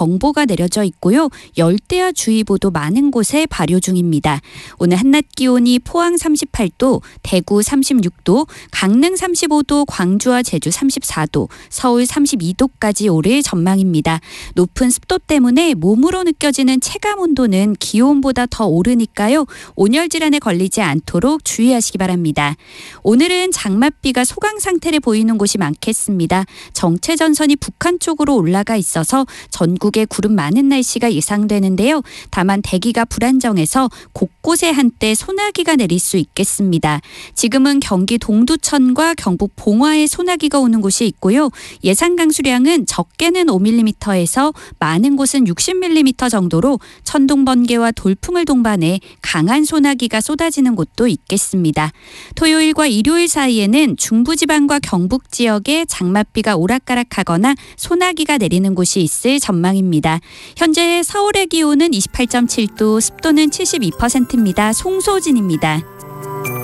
경보가 내려져 있고요. 열대야 주의보도 많은 곳에 발효 중입니다. 오늘 한낮 기온이 포항 38도, 대구 36도, 강릉 35도, 광주와 제주 34도, 서울 32도까지 오를 전망입니다. 높은 습도 때문에 몸으로 느껴지는 체감 온도는 기온보다 더 오르니까요. 온열 질환에 걸리지 않도록 주의하시기 바랍니다. 오늘은 장맛비가 소강 상태를 보이는 곳이 많겠습니다. 정체전선이 북한 쪽으로 올라가 있어서 전국에 구름 많은 날씨가 예상되는데요. 다만 대기가 불안정해서 곳곳에 한때 소나기가 내릴 수 있겠습니다. 지금은 경기 동두천과 경북 봉화에 소나기가 오는 곳이 있고요. 예상 강수량은 적게는 5mm에서 많은 곳은 60mm 정도로 천둥, 번개와 돌풍을 동반해 강한 소나기가 쏟아지는 곳도 있겠습니다. 토요일과 일요일 사이에는 중부지방과 경북 지역에 장맛비가 오락가락하거나 소나기가 내리는 곳이 있을 전망입니다. 현재 서울의 기온은 28.7도, 습도는 72%입니다. 송소진입니다.